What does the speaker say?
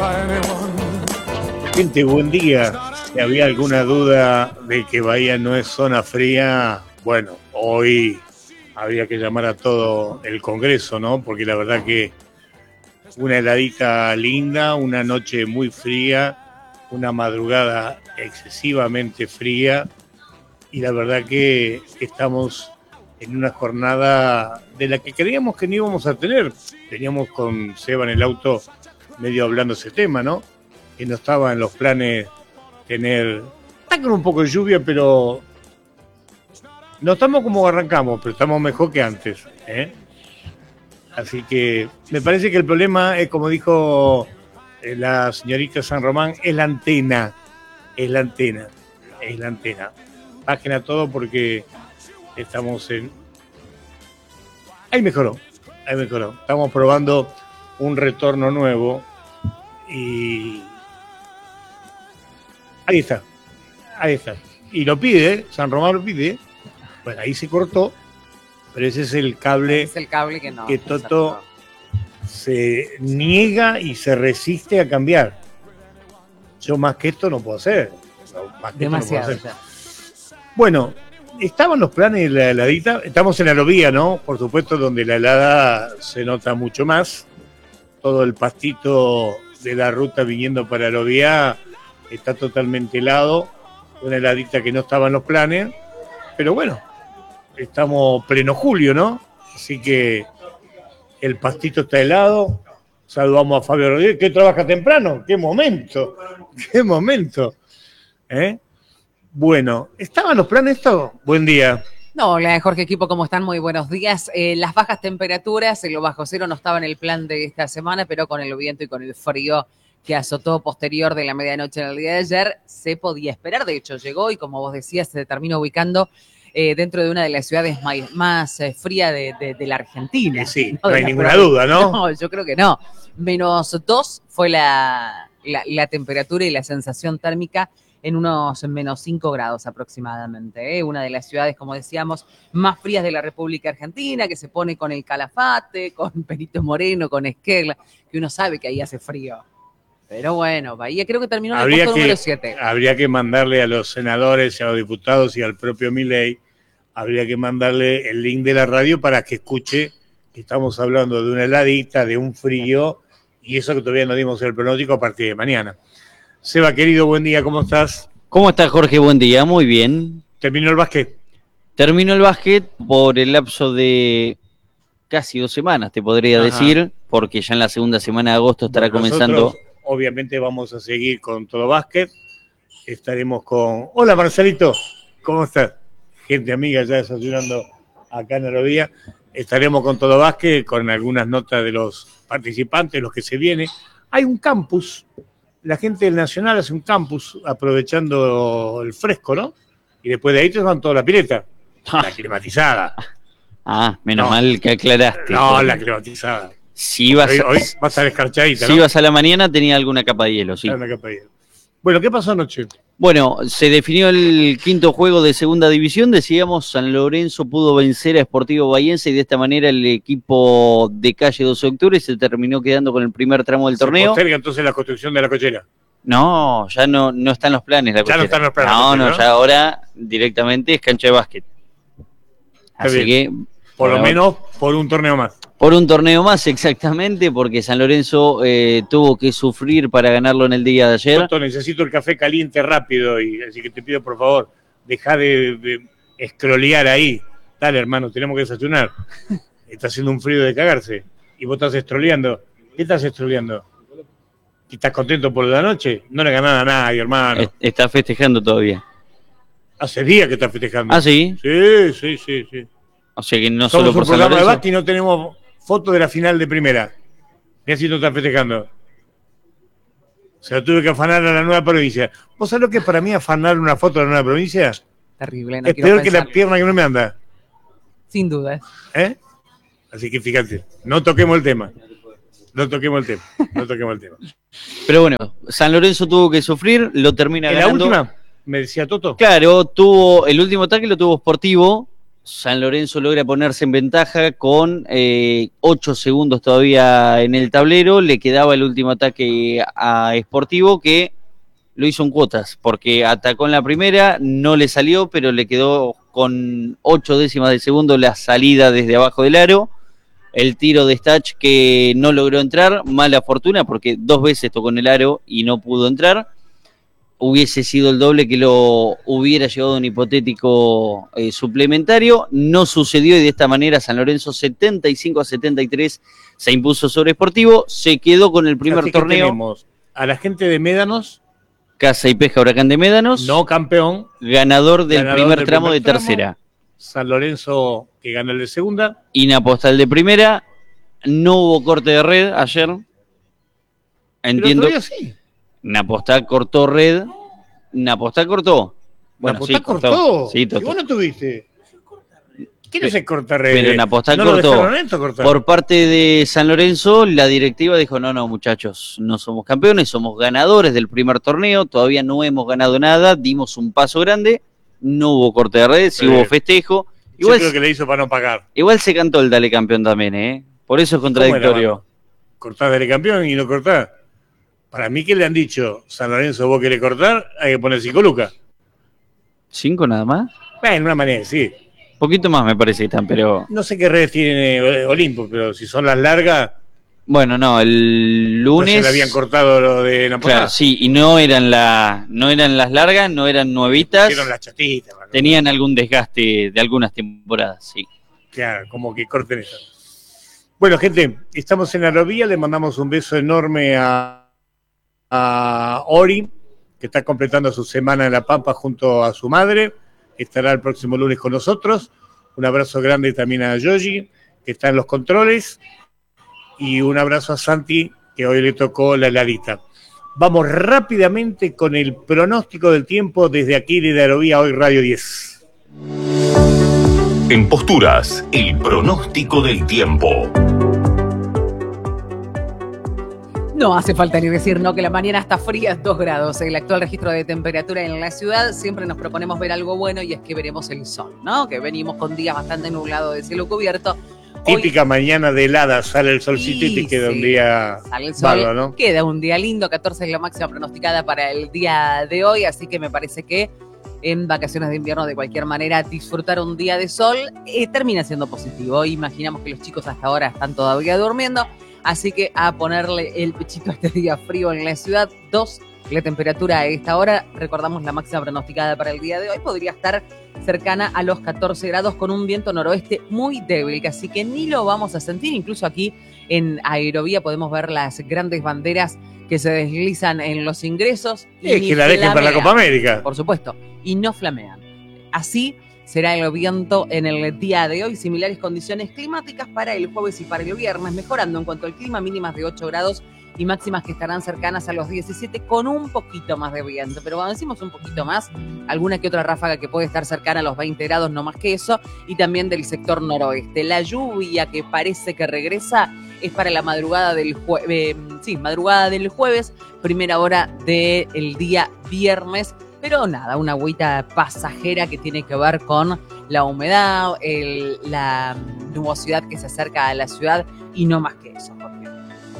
Gente, buen día. Si había alguna duda de que Bahía no es zona fría, bueno, hoy habría que llamar a todo el Congreso, ¿no? Porque la verdad que una heladita linda, una noche muy fría, una madrugada excesivamente fría, y la verdad que estamos en una jornada de la que creíamos que no íbamos a tener. Teníamos con Seba en el auto medio hablando ese tema, ¿no? Que no estaba en los planes tener... Está con un poco de lluvia, pero no estamos como arrancamos, pero estamos mejor que antes, ¿eh? Así que me parece que el problema es, como dijo la señorita San Román, es la antena. Es la antena. Es la antena. Bajen a todo porque estamos en... Ahí mejoró. Ahí mejoró. Estamos probando un retorno nuevo y... Ahí está. Ahí está. Y lo pide, San Román lo pide. Bueno, ahí se cortó. Pero ese es el cable, que Toto se niega y se resiste a cambiar. Yo más que esto no puedo hacer. Demasiado. Bueno, estaban los planes de la heladita. Estamos en Aerovía, ¿no? Por supuesto, donde la helada se nota mucho más. Todo el pastito de la ruta viniendo para Aerovía está totalmente helado. Una heladita que no estaba en los planes. Pero bueno. Estamos pleno julio, ¿no? Así que el pastito está helado. Saludamos a Fabio Rodríguez, que trabaja temprano. ¡Qué momento! ¡Qué momento! Bueno, ¿estaban los planes esto? Buen día. No, hola Jorge, equipo, ¿cómo están? Muy buenos días. Las bajas temperaturas, lo bajo cero no estaba en el plan de esta semana, pero con el viento y con el frío que azotó posterior de la medianoche en el día de ayer, se podía esperar. De hecho, llegó y, como vos decías, se terminó ubicando dentro de una de las ciudades más frías de la Argentina. Sí, no hay ninguna duda, ¿no? No, yo creo que no. -2 fue la temperatura y la sensación térmica en unos -5 grados aproximadamente. Una de las ciudades, como decíamos, más frías de la República Argentina, que se pone con el Calafate, con Perito Moreno, con Esquerla, que uno sabe que ahí hace frío. Pero bueno, Bahía creo que terminó en el puesto número 7. Habría que mandarle a los senadores, a los diputados y al propio Milei, habría que mandarle el link de la radio para que escuche que estamos hablando de una heladita, de un frío, y eso que todavía no dimos el pronóstico a partir de mañana. Seba, querido, buen día, ¿cómo estás? ¿Cómo estás, Jorge? Buen día, muy bien. ¿Terminó el básquet? Terminó el básquet por el lapso de casi 2 semanas, te podría decir, porque ya en la segunda semana de agosto estará comenzando... Obviamente vamos a seguir con Todo Básquet. Estaremos con... Hola, Marcelito. ¿Cómo estás? Gente amiga ya desayunando acá en Aerovía. Estaremos con Todo Básquet, con algunas notas de los participantes, los que se vienen. Hay un campus. La gente del Nacional hace un campus aprovechando el fresco, ¿no? Y después de ahí te van toda la pileta. La climatizada. Menos mal que aclaraste. No, la climatizada. Si ibas, hoy va a estar escarchadita, ¿no? Si ibas a la mañana tenía alguna capa de hielo, sí. Una capa de hielo. Bueno, ¿qué pasó anoche? Bueno, se definió el quinto juego de segunda división. Decíamos, San Lorenzo pudo vencer a Sportivo Bahiense y de esta manera el equipo de calle 12 de octubre se terminó quedando con el primer tramo del torneo. ¿Se posterga entonces la construcción de la cochera? No, ya no están los planes la cochera. Ya no están los planes. No, ya ahora directamente es cancha de básquet. Así que... Por lo menos por un torneo más. Por un torneo más, exactamente, porque San Lorenzo tuvo que sufrir para ganarlo en el día de ayer. Toto, necesito el café caliente rápido, y así que te pido, por favor, deja de escrolear ahí. Dale, hermano, tenemos que desayunar. Está haciendo un frío de cagarse. Y vos estás estroleando. ¿Qué estás estroleando? ¿Estás contento por la noche? No le ganás a nadie, hermano. Está festejando todavía. Hace días que está festejando. ¿Ah, sí? Sí. O sea que no somos solo por un programa San Lorenzo. de básquet y no tenemos foto de la final de primera. Mirá si no está festejando. Se lo tuve que afanar a la nueva provincia. ¿Vos sabés lo que es para mí afanar una foto de la nueva provincia? Terrible. No es peor que la pierna que no me anda. Sin duda. Así que fíjate, no toquemos el tema. Pero bueno, San Lorenzo tuvo que sufrir, lo termina ganando. ¿En la última? Me decía Toto. Claro, el último ataque lo tuvo Sportivo, San Lorenzo logra ponerse en ventaja con 8 segundos todavía en el tablero. Le quedaba el último ataque a Sportivo, que lo hizo en cuotas, porque atacó en la primera, no le salió, pero le quedó con 8 décimas de segundo la salida desde abajo del aro. El tiro de Stach que no logró entrar, mala fortuna, porque 2 veces tocó en el aro y no pudo entrar. Hubiese sido el doble que lo hubiera llevado un hipotético suplementario. No sucedió, y de esta manera San Lorenzo 75-73 se impuso sobre Sportivo. Se quedó con el primer torneo. Tenemos a la gente de Médanos, Casa y Pesca Huracán de Médanos, no campeón, ganador del primer tramo de tercera. San Lorenzo, que gana el de segunda. Inapostal de primera. No hubo corte de red ayer. Entiendo. Pero sí. Napostal cortó red. Napostal cortó. Bueno, Napostal sí, cortó. Sí, ¿Y vos no tuviste? ¿Quién es el corta red? Pero Napostal ¿No cortó. Por parte de San Lorenzo, la directiva dijo, no, muchachos, no somos campeones, somos ganadores del primer torneo, todavía no hemos ganado nada, dimos un paso grande, no hubo corte de red, sí hubo festejo. Igual, yo creo que le hizo para no pagar. Igual se cantó el dale campeón también, por eso es contradictorio. Cortás dale campeón y no cortás. Para mí que le han dicho, San Lorenzo, vos querés cortar, hay que poner 5 lucas. ¿5 nada más? En una manera, sí. Poquito más me parece que están, pero... No sé qué redes tiene Olimpo, pero si son las largas... Bueno, no, el lunes... ¿No se le habían cortado lo de Napostal? Claro, sí, y no eran las largas, no eran nuevitas. Eran las chatitas. Tenían algún desgaste de algunas temporadas, sí. Claro, como que corten eso. Bueno, gente, estamos en Aerovía, le mandamos un beso enorme a Ori, que está completando su semana en La Pampa junto a su madre. Estará el próximo lunes con nosotros. Un abrazo grande también a Yogi, que está en los controles. Y un abrazo a Santi, que hoy le tocó la heladita. Vamos rápidamente con el pronóstico del tiempo desde aquí de Aerovía, hoy Radio 10. En Posturas, el pronóstico del tiempo. No hace falta ni decir, ¿no?, que la mañana está fría, 2 grados. El actual registro de temperatura en la ciudad, siempre nos proponemos ver algo bueno, y es que veremos el sol, ¿no? Que venimos con días bastante nublados de cielo cubierto. Típica mañana de helada, sale el solcito y te queda un día sale el sol, bárbaro, ¿no? Queda un día lindo, 14 es la máxima pronosticada para el día de hoy, así que me parece que en vacaciones de invierno, de cualquier manera, disfrutar un día de sol termina siendo positivo. Imaginamos que los chicos hasta ahora están todavía durmiendo, así que a ponerle el pechito a este día frío en la ciudad. 2, la temperatura a esta hora, recordamos la máxima pronosticada para el día de hoy, podría estar cercana a los 14 grados con un viento noroeste muy débil, así que ni lo vamos a sentir. Incluso aquí en Aerovía podemos ver las grandes banderas que se deslizan en los ingresos. Es que la dejen para la Copa América. Por supuesto, y no flamean. Así será el viento en el día de hoy. Similares condiciones climáticas para el jueves y para el viernes, mejorando en cuanto al clima, mínimas de 8 grados y máximas que estarán cercanas a los 17 con un poquito más de viento. Pero cuando decimos un poquito más, alguna que otra ráfaga que puede estar cercana a los 20 grados, no más que eso, y también del sector noroeste. La lluvia que parece que regresa es para la madrugada del jueves, primera hora del día viernes. Pero nada, una agüita pasajera que tiene que ver con la humedad, la nubosidad que se acerca a la ciudad y no más que eso, Jorge.